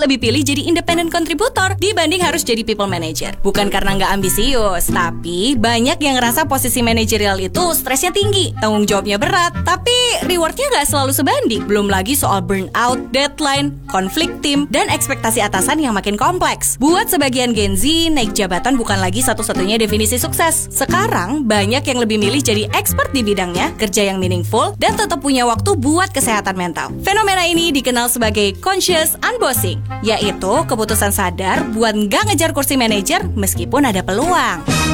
lebih pilih jadi independent contributor dibanding harus jadi people manager. Bukan karena nggak ambisius, tapi banyak yang ngerasa posisi manajerial itu stresnya tinggi, tanggung jawabnya berat, tapi rewardnya nggak selalu sebanding. Belum lagi soal burnout, deadline, konflik tim, dan ekspektasi atasan yang makin kompleks. Buat sebagian Gen Z, naik jabatan bukan lagi satu-satunya definisi sukses. Sekarang, banyak yang lebih milih jadi expert di bidangnya, kerja yang meaningful, dan tetap punya waktu buat kesehatan mental. Fenomena ini dikenal sebagai conscious unbossing, yaitu keputusan sadar buat nggak ngejar kursi manajer meskipun ada peluang.